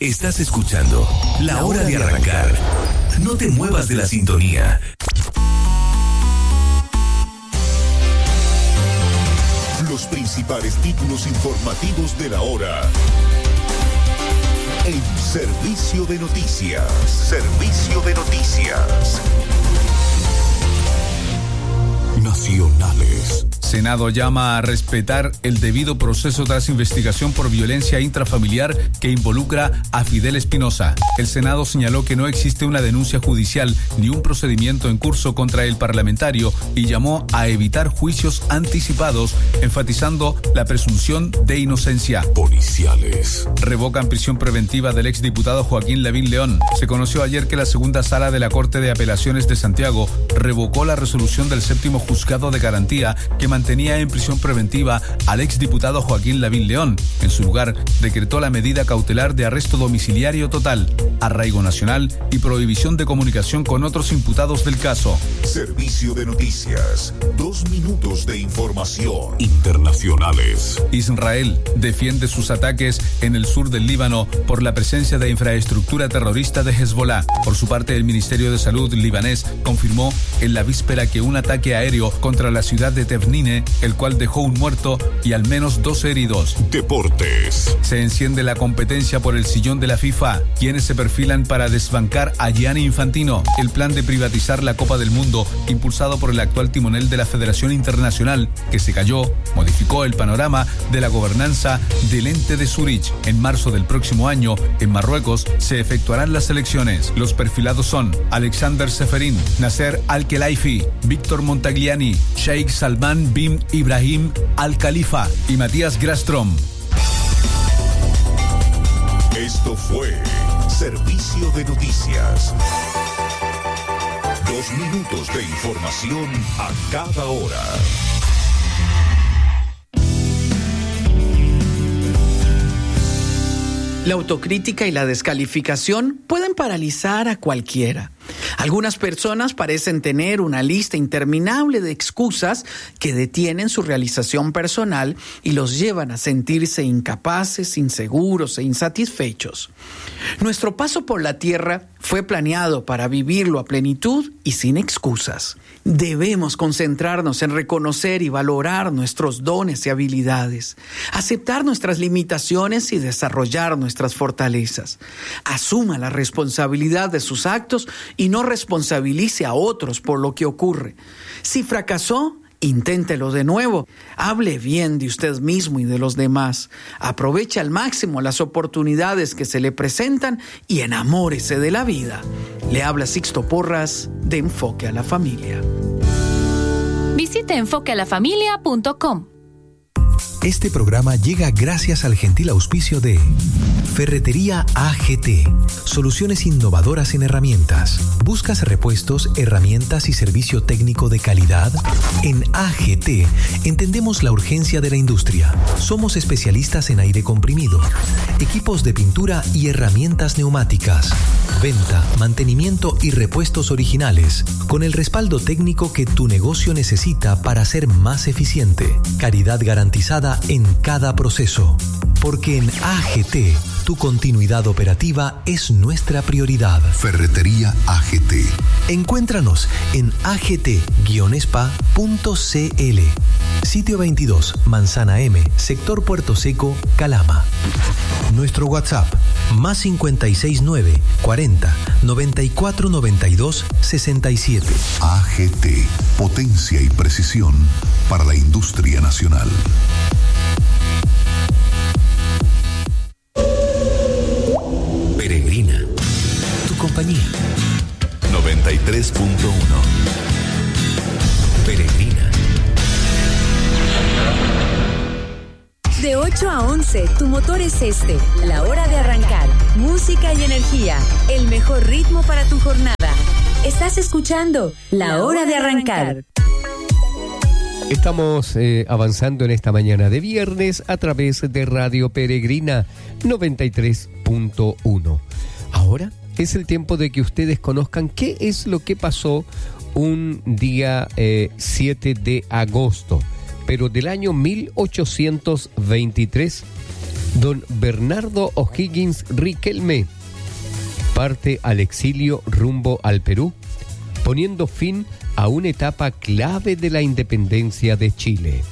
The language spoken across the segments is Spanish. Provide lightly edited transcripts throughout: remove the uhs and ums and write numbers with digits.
Estás escuchando La Hora de Arrancar. No te muevas de la sintonía. Los principales títulos informativos de la hora. En Servicio de Noticias. Servicio de Noticias. Nacionales. Senado llama a respetar el debido proceso tras investigación por violencia intrafamiliar que involucra a Fidel Espinosa. El Senado señaló que no existe una denuncia judicial ni un procedimiento en curso contra el parlamentario y llamó a evitar juicios anticipados, enfatizando la presunción de inocencia. Policiales. Revocan prisión preventiva del exdiputado Joaquín Lavín León. Se conoció ayer que la segunda sala de la Corte de Apelaciones de Santiago revocó la resolución del séptimo juzgado de garantía que mantenía en prisión preventiva al exdiputado Joaquín Lavín León. En su lugar, decretó la medida cautelar de arresto domiciliario total, arraigo nacional y prohibición de comunicación con otros imputados del caso. Servicio de Noticias. 2 minutos de información. Internacionales. Israel defiende sus ataques en el sur del Líbano por la presencia de infraestructura terrorista de Hezbollah. Por su parte, el Ministerio de Salud libanés confirmó en la víspera que un ataque aéreo contra la ciudad de Tevnine, el cual dejó un muerto y al menos 12 heridos. Deportes. Se enciende la competencia por el sillón de la FIFA, quienes se perfilan para desbancar a Gianni Infantino. El plan de privatizar la Copa del Mundo, impulsado por el actual timonel de la Federación Internacional, que se cayó, modificó el panorama de la gobernanza del ente de Zurich. En marzo del próximo año, en Marruecos, se efectuarán las elecciones. Los perfilados son Alexander Seferin, Nasser Al-Khelaifi, Víctor Montagliani, Sheikh Salman bin Ibrahim Al-Khalifa y Matías Grastrom. Esto fue Servicio de Noticias. 2 minutos de información a cada hora. La autocrítica y la descalificación pueden paralizar a cualquiera. Algunas personas parecen tener una lista interminable de excusas que detienen su realización personal y los llevan a sentirse incapaces, inseguros e insatisfechos. Nuestro paso por la tierra fue planeado para vivirlo a plenitud y sin excusas. Debemos concentrarnos en reconocer y valorar nuestros dones y habilidades, aceptar nuestras limitaciones y desarrollar nuestras fortalezas. Asuma la responsabilidad de sus actos y no responsabilice a otros por lo que ocurre. Si fracasó, inténtelo de nuevo. Hable bien de usted mismo y de los demás. Aproveche al máximo las oportunidades que se le presentan y enamórese de la vida. Le habla Sixto Porras de Enfoque a la Familia. Visite enfoquealafamilia.com. Este programa llega gracias al gentil auspicio de Ferretería AGT, soluciones innovadoras en herramientas. ¿Buscas repuestos, herramientas y servicio técnico de calidad? En AGT entendemos la urgencia de la industria. Somos especialistas en aire comprimido, equipos de pintura y herramientas neumáticas. Venta, mantenimiento y repuestos originales, con el respaldo técnico que tu negocio necesita para ser más eficiente. Calidad garantizada en cada proceso. Porque en AGT, tu continuidad operativa es nuestra prioridad. Ferretería AGT. Encuéntranos en agt-spa.cl. Sitio 22, Manzana M, Sector Puerto Seco, Calama. Nuestro WhatsApp, más 569 40 94 92 67. AGT, potencia y precisión para la industria nacional. Peregrina, tu compañía. 93.1. Peregrina. De 8 a 11, tu motor es este. La hora de arrancar. Música y energía. El mejor ritmo para tu jornada. Estás escuchando La Hora de Arrancar. Estamos avanzando en esta mañana de viernes a través de Radio Peregrina 93.1. Ahora es el tiempo de que ustedes conozcan qué es lo que pasó un día 7 de agosto, pero del año 1823, don Bernardo O'Higgins Riquelme parte al exilio rumbo al Perú, poniendo fin a una etapa clave de la independencia de Chile.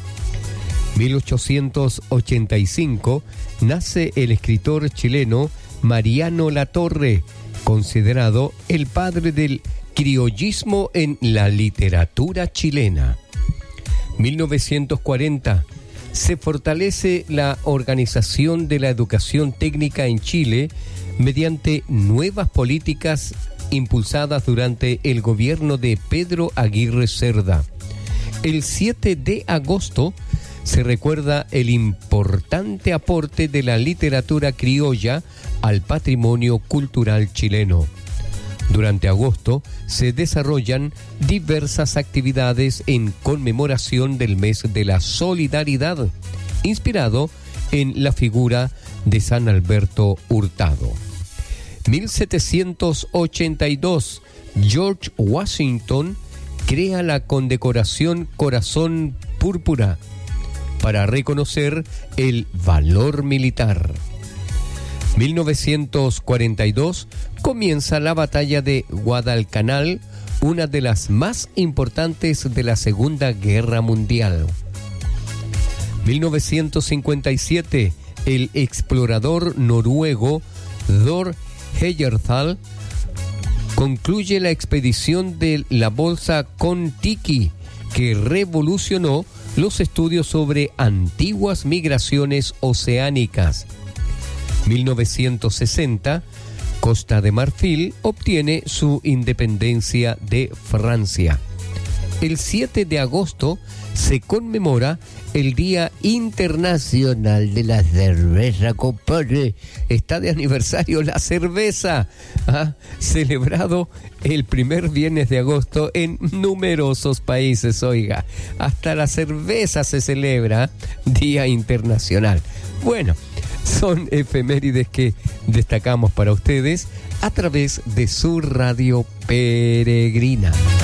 1885 nace el escritor chileno Mariano Latorre, considerado el padre del criollismo en la literatura chilena. 1940 se fortalece la organización de la educación técnica en Chile mediante nuevas políticas impulsadas durante el gobierno de Pedro Aguirre Cerda. El 7 de agosto se recuerda el importante aporte de la literatura criolla al patrimonio cultural chileno. Durante agosto se desarrollan diversas actividades en conmemoración del mes de la solidaridad, inspirado en la figura de San Alberto Hurtado. 1782, George Washington crea la condecoración Corazón Púrpura para reconocer el valor militar. 1942 comienza la batalla de Guadalcanal, una de las más importantes de la Segunda Guerra Mundial. 1957, el explorador noruego Thor Heyerdahl concluye la expedición de la bolsa Kon-Tiki, que revolucionó los estudios sobre antiguas migraciones oceánicas. 1960, Costa de Marfil obtiene su independencia de Francia. El 7 de agosto se conmemora el Día Internacional de la Cerveza, compadre. Está de aniversario la cerveza, celebrado el primer viernes de agosto en numerosos países, oiga. Hasta la cerveza se celebra Día Internacional. Bueno, son efemérides que destacamos para ustedes a través de su radio peregrina.